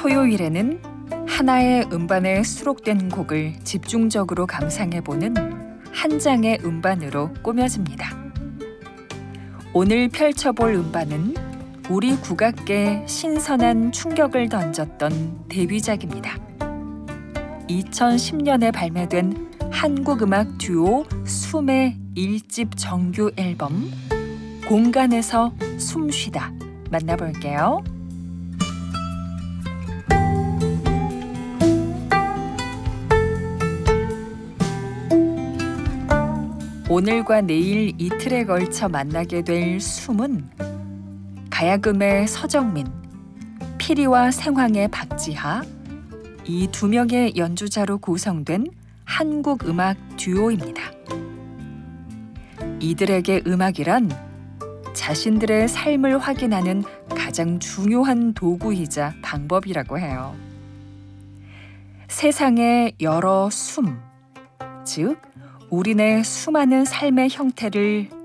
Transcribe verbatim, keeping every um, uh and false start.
토요일에는 하나의 음반에 수록된 곡을 집중적으로 감상해보는 한 장의 음반으로 꾸며집니다. 오늘 펼쳐볼 음반은 우리 국악계에 신선한 충격을 던졌던 데뷔작입니다. 이천십 년에 발매된 한국음악 듀오 숨의 일 집 정규 앨범 공간에서 숨쉬다 만나볼게요. 오늘과 내일 이틀에 걸쳐 만나게 될 숨은 가야금의 서정민, 피리와 생황의 박지하, 이 두 명의 연주자로 구성된 한국 음악 듀오입니다. 이들에게 음악이란 자신들의 삶을 확인하는 가장 중요한 도구이자 방법이라고 해요. 세상의 여러 숨, 즉 우리네 수많은 삶의 형태를